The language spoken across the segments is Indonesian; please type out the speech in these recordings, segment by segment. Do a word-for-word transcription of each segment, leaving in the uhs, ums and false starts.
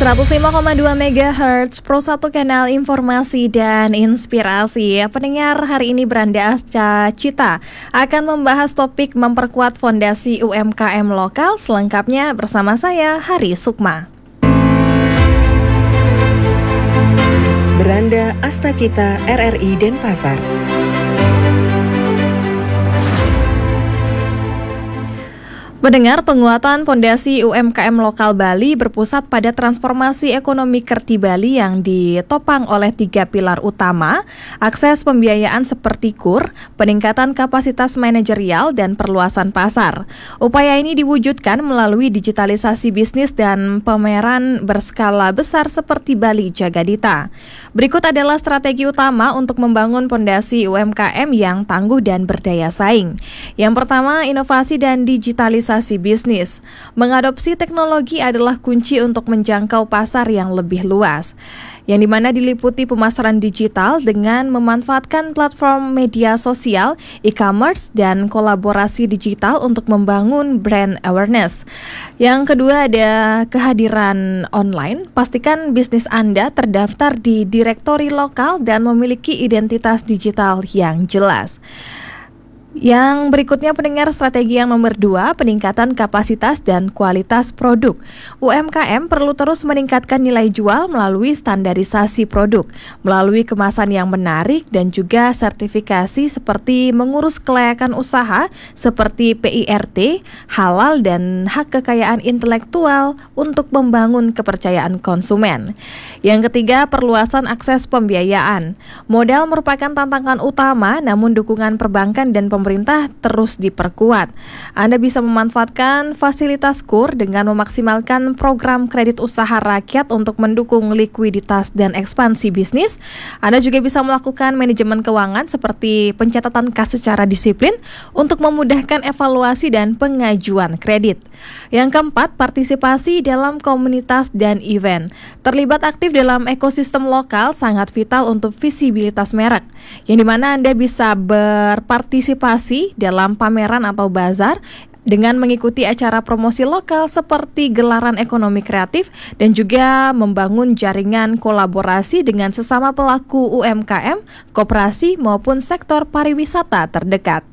seratus lima koma dua megahertz Pro satu Kanal Informasi dan Inspirasi. Pendengar, hari ini Beranda Asta Cita akan membahas topik memperkuat fondasi U M K M lokal. Selengkapnya bersama saya, Hari Sukma. Beranda Asta Cita R R I Denpasar. Mendengar penguatan fondasi U M K M lokal Bali berpusat pada transformasi ekonomi Kerti Bali yang ditopang oleh tiga pilar utama, akses pembiayaan seperti KUR, peningkatan kapasitas manajerial, dan perluasan pasar. Upaya ini diwujudkan melalui digitalisasi bisnis dan pameran berskala besar seperti Bali Jagadita. Berikut adalah strategi utama untuk membangun fondasi U M K M yang tangguh dan berdaya saing. Yang pertama, inovasi dan digitalisasi bisnis. Mengadopsi teknologi adalah kunci untuk menjangkau pasar yang lebih luas, yang dimana diliputi pemasaran digital dengan memanfaatkan platform media sosial, e-commerce, dan kolaborasi digital untuk membangun brand awareness. Yang kedua ada kehadiran online. Pastikan bisnis Anda terdaftar di direktori lokal dan memiliki identitas digital yang jelas. Yang berikutnya, pendengar, strategi yang nomor dua, peningkatan kapasitas dan kualitas produk. U M K M perlu terus meningkatkan nilai jual melalui standarisasi produk, melalui kemasan yang menarik dan juga sertifikasi seperti mengurus kelayakan usaha seperti P I R T, halal, dan hak kekayaan intelektual untuk membangun kepercayaan konsumen. Yang ketiga, perluasan akses pembiayaan. Modal merupakan tantangan utama, namun dukungan perbankan dan pemerintah terus diperkuat. Anda bisa memanfaatkan fasilitas KUR dengan memaksimalkan program kredit usaha rakyat untuk mendukung likuiditas dan ekspansi bisnis. Anda juga bisa melakukan manajemen keuangan seperti pencatatan kas secara disiplin untuk memudahkan evaluasi dan pengajuan kredit. Yang keempat, partisipasi dalam komunitas dan event. Terlibat aktif dalam ekosistem lokal sangat vital untuk visibilitas merek, yang dimana Anda bisa berpartisipasi dalam pameran atau bazar dengan mengikuti acara promosi lokal seperti gelaran ekonomi kreatif dan juga membangun jaringan kolaborasi dengan sesama pelaku U M K M, koperasi maupun sektor pariwisata terdekat.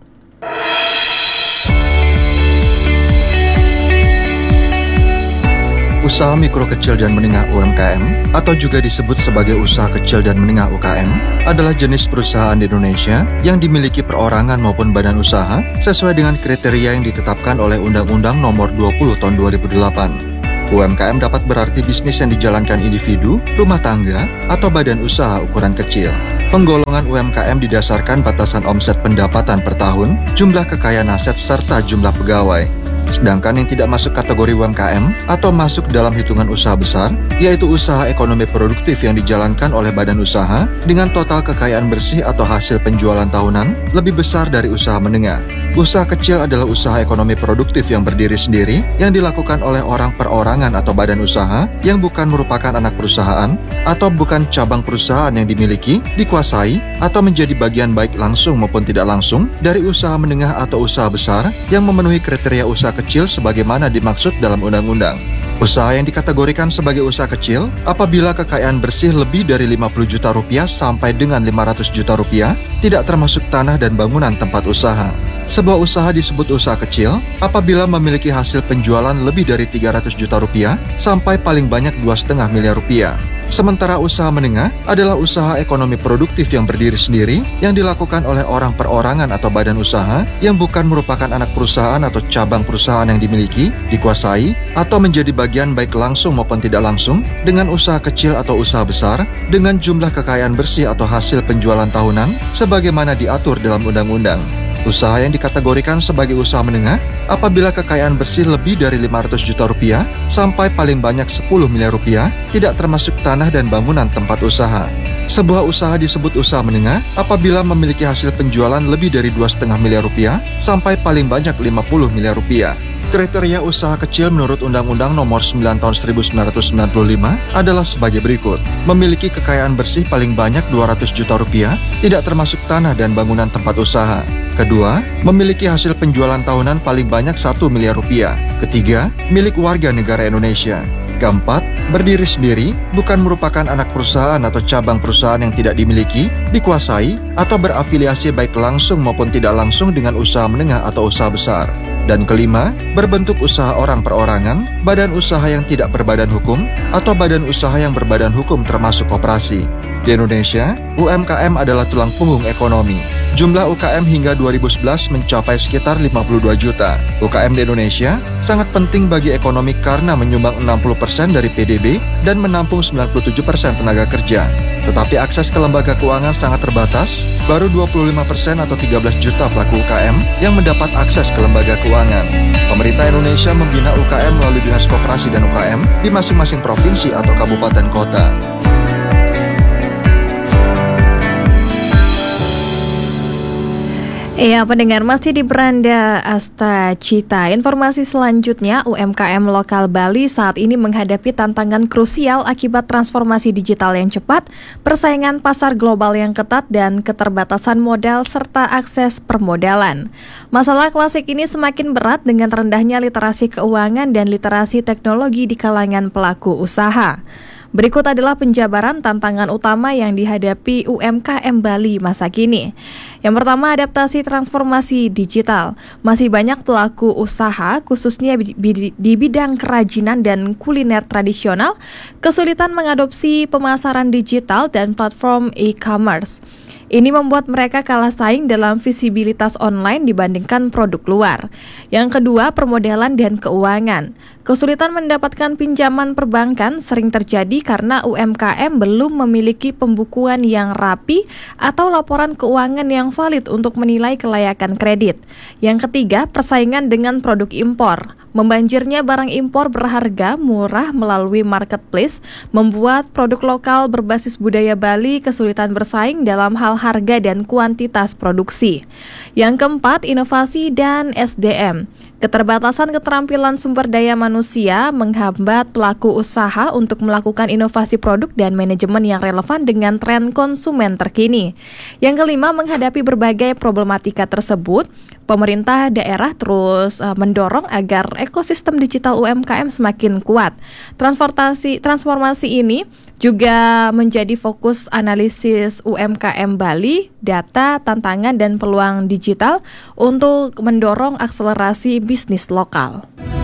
Usaha mikro kecil dan menengah U M K M atau juga disebut sebagai usaha kecil dan menengah U K M adalah jenis perusahaan di Indonesia yang dimiliki perorangan maupun badan usaha sesuai dengan kriteria yang ditetapkan oleh Undang-Undang Nomor dua puluh Tahun dua ribu delapan. U M K M dapat berarti bisnis yang dijalankan individu, rumah tangga, atau badan usaha ukuran kecil. Penggolongan U M K M didasarkan batasan omset pendapatan per tahun, jumlah kekayaan aset, serta jumlah pegawai. Sedangkan yang tidak masuk kategori U M K M atau masuk dalam hitungan usaha besar, yaitu usaha ekonomi produktif yang dijalankan oleh badan usaha dengan total kekayaan bersih atau hasil penjualan tahunan lebih besar dari usaha menengah. Usaha kecil adalah usaha ekonomi produktif yang berdiri sendiri yang dilakukan oleh orang perorangan atau badan usaha yang bukan merupakan anak perusahaan atau bukan cabang perusahaan yang dimiliki, dikuasai, atau menjadi bagian baik langsung maupun tidak langsung dari usaha menengah atau usaha besar yang memenuhi kriteria usaha kecil sebagaimana dimaksud dalam undang-undang. Usaha yang dikategorikan sebagai usaha kecil apabila kekayaan bersih lebih dari lima puluh juta rupiah sampai dengan lima ratus juta rupiah, tidak termasuk tanah dan bangunan tempat usaha. Sebuah usaha disebut usaha kecil apabila memiliki hasil penjualan lebih dari tiga ratus juta rupiah sampai paling banyak dua koma lima miliar rupiah. Sementara usaha menengah adalah usaha ekonomi produktif yang berdiri sendiri yang dilakukan oleh orang perorangan atau badan usaha yang bukan merupakan anak perusahaan atau cabang perusahaan yang dimiliki, dikuasai, atau menjadi bagian baik langsung maupun tidak langsung dengan usaha kecil atau usaha besar dengan jumlah kekayaan bersih atau hasil penjualan tahunan sebagaimana diatur dalam undang-undang. Usaha yang dikategorikan sebagai usaha menengah apabila kekayaan bersih lebih dari lima ratus juta rupiah sampai paling banyak sepuluh miliar rupiah, tidak termasuk tanah dan bangunan tempat usaha. Sebuah usaha disebut usaha menengah apabila memiliki hasil penjualan lebih dari dua koma lima miliar rupiah sampai paling banyak lima puluh miliar rupiah. Kriteria usaha kecil menurut Undang-Undang Nomor sembilan Tahun seribu sembilan ratus sembilan puluh lima adalah sebagai berikut. Memiliki kekayaan bersih paling banyak dua ratus juta rupiah, tidak termasuk tanah dan bangunan tempat usaha. Kedua, memiliki hasil penjualan tahunan paling banyak satu miliar rupiah. Ketiga, milik warga negara Indonesia. Keempat, berdiri sendiri bukan merupakan anak perusahaan atau cabang perusahaan yang tidak dimiliki, dikuasai, atau berafiliasi baik langsung maupun tidak langsung dengan usaha menengah atau usaha besar. Dan kelima, berbentuk usaha orang perorangan, badan usaha yang tidak berbadan hukum, atau badan usaha yang berbadan hukum termasuk koperasi. Di Indonesia, U M K M adalah tulang punggung ekonomi. Jumlah U K M hingga dua ribu sebelas mencapai sekitar lima puluh dua juta. U K M di Indonesia sangat penting bagi ekonomi karena menyumbang enam puluh persen dari P D B dan menampung sembilan puluh tujuh persen tenaga kerja. Tetapi akses ke lembaga keuangan sangat terbatas, baru dua puluh lima persen atau tiga belas juta pelaku U K M yang mendapat akses ke lembaga keuangan. Pemerintah Indonesia membina U K M melalui Dinas Koperasi dan U K M di masing-masing provinsi atau kabupaten kota. Iya, pendengar, masih di beranda Asta Cita. Informasi selanjutnya, U M K M lokal Bali saat ini menghadapi tantangan krusial akibat transformasi digital yang cepat, persaingan pasar global yang ketat, dan keterbatasan modal serta akses permodalan. Masalah klasik ini semakin berat dengan rendahnya literasi keuangan dan literasi teknologi di kalangan pelaku usaha. Berikut adalah penjabaran tantangan utama yang dihadapi U M K M Bali masa kini. Yang pertama, adaptasi transformasi digital. Masih banyak pelaku usaha, khususnya di bidang kerajinan dan kuliner tradisional, kesulitan mengadopsi pemasaran digital dan platform e-commerce. Ini membuat mereka kalah saing dalam visibilitas online dibandingkan produk luar. Yang kedua, permodalan dan keuangan. Kesulitan mendapatkan pinjaman perbankan sering terjadi karena U M K M belum memiliki pembukuan yang rapi atau laporan keuangan yang valid untuk menilai kelayakan kredit. Yang ketiga, persaingan dengan produk impor. Membanjirnya barang impor berharga murah melalui marketplace membuat produk lokal berbasis budaya Bali kesulitan bersaing dalam hal harga dan kuantitas produksi. Yang keempat, inovasi dan S D M. Keterbatasan keterampilan sumber daya manusia menghambat pelaku usaha untuk melakukan inovasi produk dan manajemen yang relevan dengan tren konsumen terkini. Yang kelima, menghadapi berbagai problematika tersebut, pemerintah daerah terus uh, mendorong agar ekosistem digital U M K M semakin kuat. Transportasi transformasi ini juga menjadi fokus analisis U M K M Bali, data, tantangan, dan peluang digital untuk mendorong akselerasi bisnis lokal.